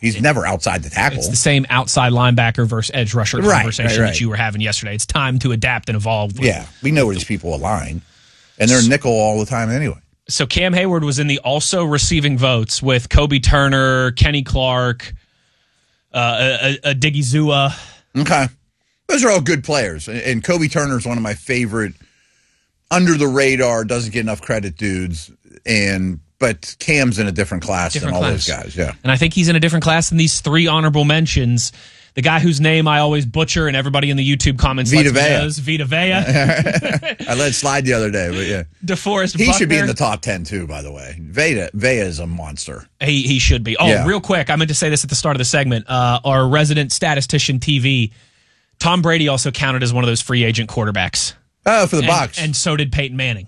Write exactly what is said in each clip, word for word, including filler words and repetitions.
He's never outside the tackle. It's the same outside linebacker versus edge rusher Right, conversation right, right. that you were having yesterday. It's time to adapt and evolve. With, Yeah, we know where these people align, and they're nickel all the time anyway. So Cam Hayward was in the also receiving votes with Kobe Turner, Kenny Clark, uh, a, a Diggy Zua. Okay. Those are all good players. And Kobe Turner is one of my favorite under the radar, doesn't get enough credit dudes. And but Cam's in a different class Different than all class. those guys. Yeah. And I think he's in a different class than these three honorable mentions. The guy whose name I always butcher and everybody in the YouTube comments Vita lets me Vea. knows, Vita Vea. I let it slide the other day, but yeah. DeForest He Buckner. should be in the top ten too, by the way. Veda Vea is a monster. He, he should be. Oh, Yeah. real quick, I meant to say this at the start of the segment. Uh, our resident statistician T V, Tom Brady also counted as one of those free agent quarterbacks. Oh, for the And, Bucks. and so did Peyton Manning.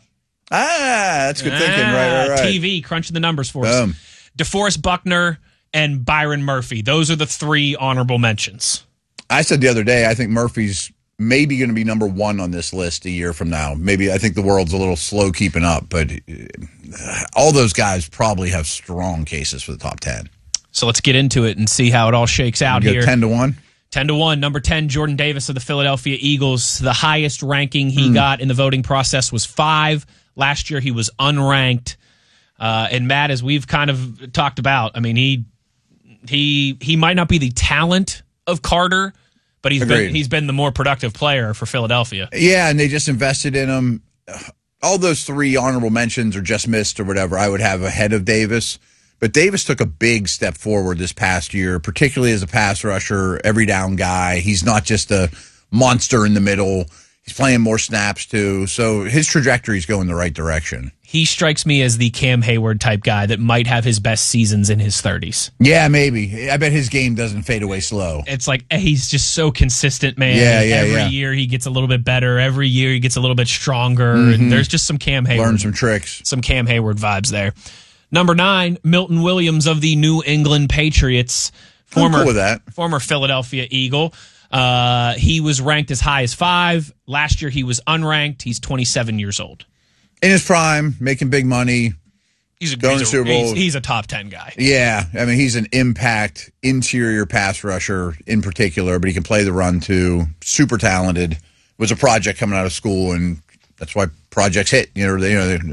Ah, that's good thinking. Ah, Right, right, right. T V crunching the numbers for Boom. us. DeForest Buckner and Byron Murphy. Those are the three honorable mentions. I said the other day, I think Murphy's maybe going to be number one on this list a year from now. Maybe I think the world's a little slow keeping up, but uh, all those guys probably have strong cases for the top ten. So let's get into it and see how it all shakes out You go here. ten to one. ten to one. Number ten, Jordan Davis of the Philadelphia Eagles. The highest ranking he Mm. got in the voting process was five. Last year he was unranked. Uh, and Matt, as we've kind of talked about, I mean, he he he might not be the talent of Carter, but he's Agreed. been he's been the more productive player for Philadelphia. Yeah, and they just invested in him. All those three honorable mentions or just missed or whatever I would have ahead of Davis. But Davis took a big step forward this past year, particularly as a pass rusher, every down guy. He's not just a monster in the middle. He's playing more snaps, too. So his trajectory is going the right direction. He strikes me as the Cam Hayward type guy that might have his best seasons in his thirties. Yeah, maybe. I bet his game doesn't fade away slow. It's like he's just so consistent, man. Yeah, yeah, Every yeah. year he gets a little bit better. Every year he gets a little bit stronger. Mhm. And there's just some Cam Hayward. Learn some tricks. Some Cam Hayward vibes there. Number nine, Milton Williams of the New England Patriots. I'm Former, cool with that. former Philadelphia Eagle. Uh, he was ranked as high as five. Last year he was unranked. He's twenty-seven years old. In his prime, making big money. He's a, Going he's, to a, Super Bowl. he's, he's a top ten guy. Yeah, I mean, he's an impact interior pass rusher in particular, but he can play the run too. Super talented. Was a project coming out of school, and that's why projects hit. You know, they, you know, they,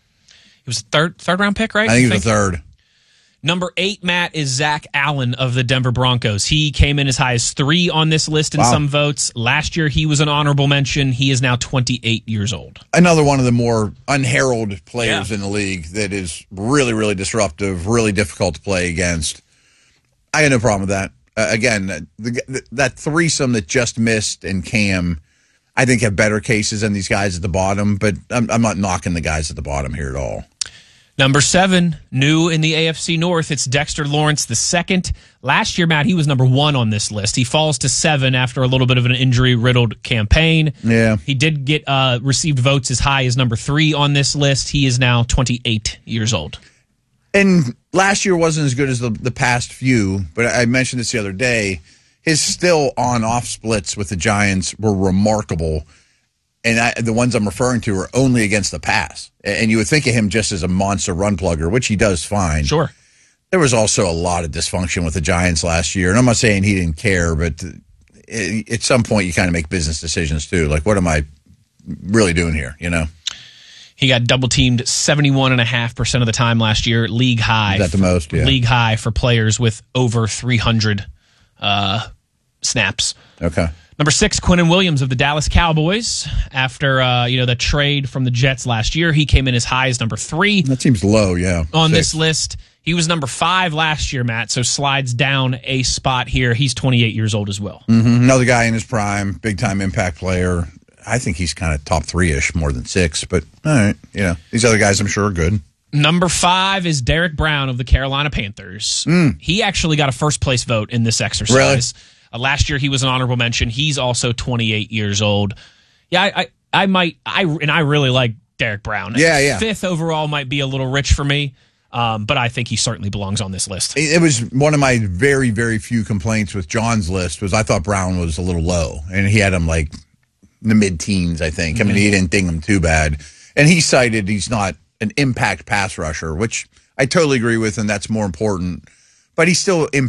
He was a third third round pick, right? I think You he was a third. Number eight, Matt, is Zach Allen of the Denver Broncos. He came in as high as three on this list in Wow. some votes. Last year, he was an honorable mention. He is now twenty-eight years old. Another one of the more unheralded players Yeah. in the league that is really, really disruptive, really difficult to play against. I got no problem with that. Uh, again, the, the, that threesome that just missed and Cam, I think have better cases than these guys at the bottom, but I'm, I'm not knocking the guys at the bottom here at all. Number seven, new in the A F C North, it's Dexter Lawrence the second. Last year, Matt, he was number one on this list. He falls to seven after a little bit of an injury-riddled campaign. Yeah. He did get uh, received votes as high as number three on this list. He is now twenty-eight years old. And last year wasn't as good as the, the past few, but I mentioned this the other day. His still on-off splits with the Giants were remarkable. And I, the ones I'm referring to are only against the pass. And you would think of him just as a monster run plugger, which he does fine. Sure. There was also a lot of dysfunction with the Giants last year. And I'm not saying he didn't care, but it, at some point you kind of make business decisions too. Like, what am I really doing here, you know? He got double teamed seventy-one point five percent of the time last year, league high. Is that the most? Yeah. League high for players with over three hundred uh, snaps. Okay. Number six, Quinnen Williams of the Dallas Cowboys. After uh, you know the trade from the Jets last year, he came in as high as number three That seems low, yeah. on Six. this list. He was number five last year, Matt, so slides down a spot here. He's twenty-eight years old as well. Mm-hmm. Another guy in his prime, big-time impact player. I think he's kind of top three-ish, more than six. But, all right, you know, these other guys I'm sure are good. Number five is Derek Brown of the Carolina Panthers. Mm. He actually got a first-place vote in this exercise. Really? Uh, last year, he was an honorable mention. He's also twenty-eight years old. Yeah, I, I, I might, I and I really like Derek Brown. Yeah, yeah. Fifth overall might be a little rich for me, um, but I think he certainly belongs on this list. It was one of my very, very few complaints with John's list was I thought Brown was a little low, and he had him like in the mid-teens, I think. I mean, he didn't ding him too bad. And he cited he's not an impact pass rusher, which I totally agree with, and that's more important. But he's still